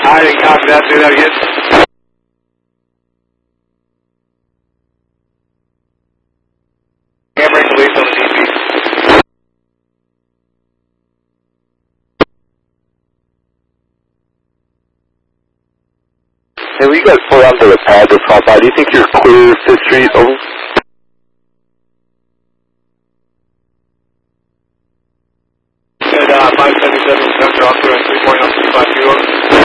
I didn't copy that. Do that again. Hammering police on the DP. Hey, we got 4 onto the pad to stop by. Do you think you're clear 5th Street? Over. Good, 577, Dr. Oscar, 3 up 252.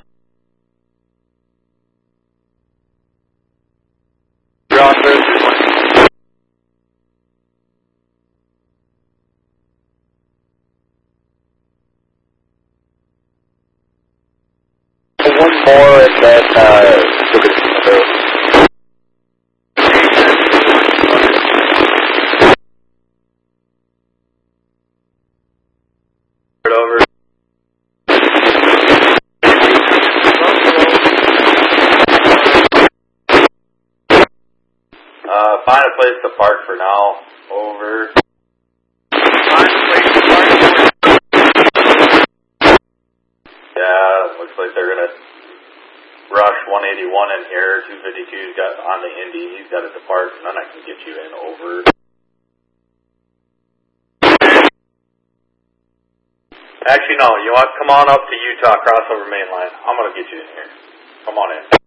Your Oscar, 3 One more and then, look at the over. Find a place to park for now. Over. Find a place to park. Yeah, looks like they're gonna rush 181 in here. 252's got on the Indy. He's got to depart, and then I can get you in. Over. Actually, no. You want come on up to Utah, cross over main line. I'm gonna get you in here. Come on in.